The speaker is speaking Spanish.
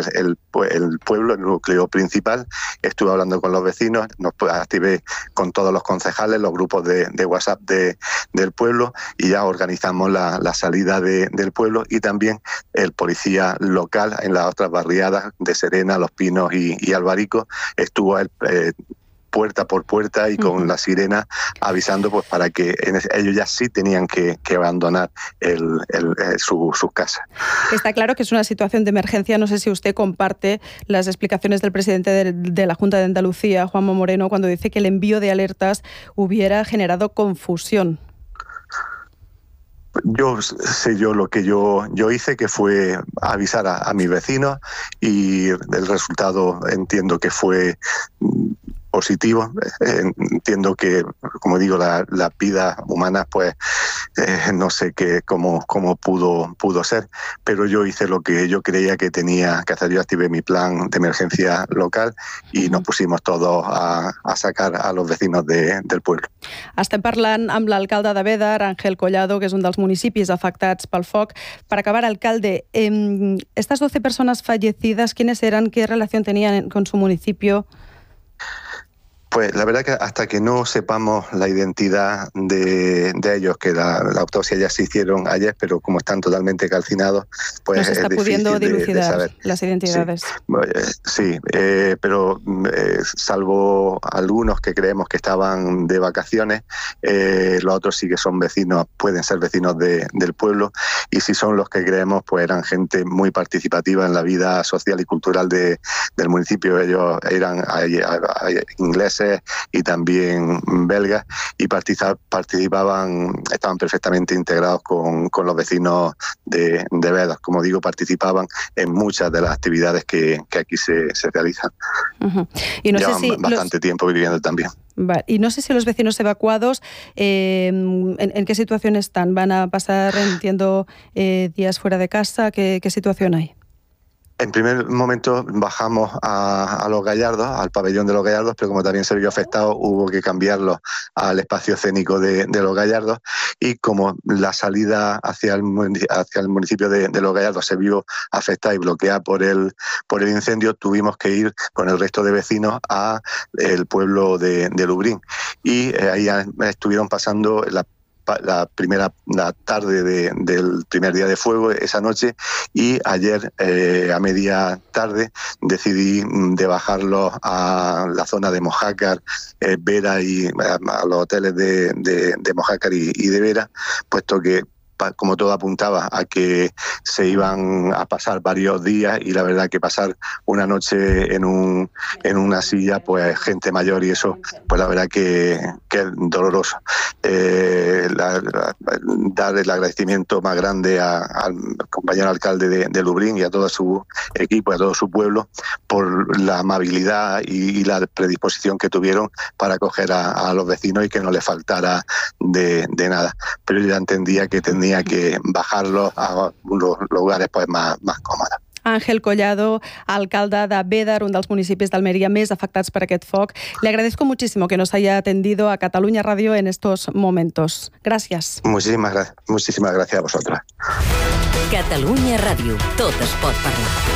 el pueblo, el núcleo principal. Estuve hablando con los vecinos, nos activé con todos los concejales, los grupos de WhatsApp del pueblo, y ya organizamos la salida del pueblo, y también el policía local en las otras barriadas de Serena, Los Pinos y Albarico estuvo puerta por puerta y con la sirena avisando, pues para que ellos ya sí tenían que abandonar sus casas. Está claro que es una situación de emergencia. No sé si usted comparte las explicaciones del presidente de la Junta de Andalucía, Juanma Moreno, cuando dice que el envío de alertas hubiera generado confusión. Lo que yo hice, que fue avisar a mis vecinos, y el resultado entiendo que fue positivo. Entiendo que, como digo, las vidas humanas, pues no sé cómo pudo ser, pero yo hice lo que yo creía que tenía que hacer. Yo activé mi plan de emergencia local y nos pusimos todos a sacar a los vecinos del pueblo. Estem parlant amb l'alcalde de Bédar, Ángel Collado, que és un dels municipis afectats pel foc. Per acabar, alcalde, estas 12 personas fallecidas, ¿quiénes eran? ¿Qué relación tenían con su municipio? Pues la verdad que hasta que no sepamos la identidad de ellos, que la autopsia ya se hicieron ayer, pero como están totalmente calcinados, pues no se está pudiendo dilucidar saber las identidades. Sí, pero salvo algunos que creemos que estaban de vacaciones, los otros sí que son vecinos, pueden ser vecinos del pueblo, y si son los que creemos, pues eran gente muy participativa en la vida social y cultural del municipio. Ellos eran ingleses y también belgas, y estaban perfectamente integrados con los vecinos de Bédar. Como digo, participaban en muchas de las actividades que aquí se realizan. Y no llevan sé si bastante tiempo viviendo también. Vale. Y no sé si los vecinos evacuados, ¿en qué situación están? ¿Van a pasar, entiendo, días fuera de casa? ¿Qué situación hay? En primer momento bajamos a Los Gallardos, al pabellón de Los Gallardos, pero como también se vio afectado, hubo que cambiarlo al espacio escénico de Los Gallardos, y como la salida hacia el municipio de Los Gallardos se vio afectada y bloqueada por el incendio, tuvimos que ir con el resto de vecinos a el pueblo de Lubrín, y ahí estuvieron pasando la tarde del primer día de fuego, esa noche, y ayer a media tarde decidí de bajarlos a la zona de Mojácar, Vera, y a los hoteles de Mojácar y de Vera, puesto que como todo apuntaba a que se iban a pasar varios días, y la verdad que pasar una noche en una silla, pues gente mayor y eso, pues la verdad que es doloroso. Dar el agradecimiento más grande al compañero alcalde de Lubrín y a todo su equipo y a todo su pueblo por la amabilidad y la predisposición que tuvieron para acoger a los vecinos y que no les faltara de nada. Pero yo ya entendía que tenía que bajarlos a unos lugares pues más còmodes. Ángel Collado, alcalde de Bédar, un dels municipis d'Almeria més afectats per aquest foc. Le agradezco muchísimo que nos haya atendido a Catalunya Radio en estos momentos. Gracias. Muchísimas gracias a vosotras. Catalunya Ràdio. Tot es pot parlar.